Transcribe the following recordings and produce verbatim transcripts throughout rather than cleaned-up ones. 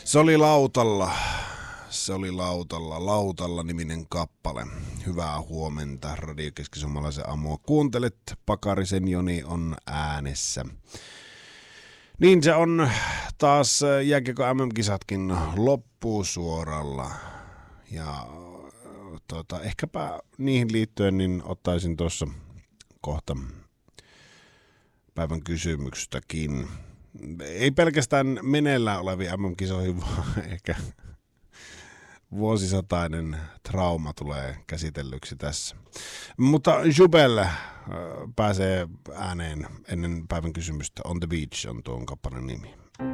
Se oli lautalla. Se oli lautalla. Lautalla niminen kappale. Hyvää huomenta. Radio Keski-Suomalaisen aamua kuuntelet. Pakarisen Joni on äänessä. Niin se on taas jääkiekko M M-kisatkin loppusuoralla. Ja tota, ehkäpä niihin liittyen niin ottaisin tuossa kohta päivän kysymyksestäkin. Ei pelkästään meneillään olevia M M-kisoihin, vaan ehkä vuosisatainen trauma tulee käsitellyksi tässä. Mutta Jubel pääsee ääneen ennen päivän kysymystä. On the Beach on tuon kappaleen nimi.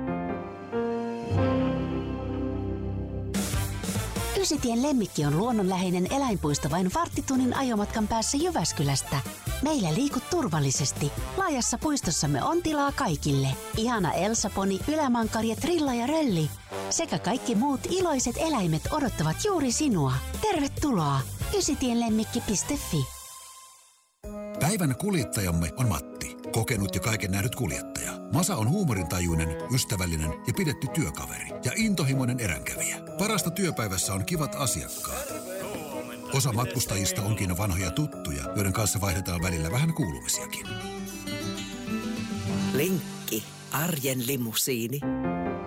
Ysitien Lemmikki on luonnonläheinen eläinpuisto vain varttitunnin ajomatkan päässä Jyväskylästä. Meillä liikut turvallisesti. Laajassa puistossamme on tilaa kaikille. Ihana Elsa-poni, ylämankari, trilla ja rölli. Sekä kaikki muut iloiset eläimet odottavat juuri sinua. Tervetuloa ysitienlemmikki piste fi. Päivän kuljettajamme on Matti, kokenut ja kaiken nähnyt kuljettaja. Masa on huumorintajuinen, ystävällinen ja pidetty työkaveri ja intohimoinen eränkävijä. Parasta työpäivässä on kivat asiakkaat. Osa matkustajista onkin vanhoja tuttuja, joiden kanssa vaihdetaan välillä vähän kuulumisiakin. Linkki, arjen limusiini.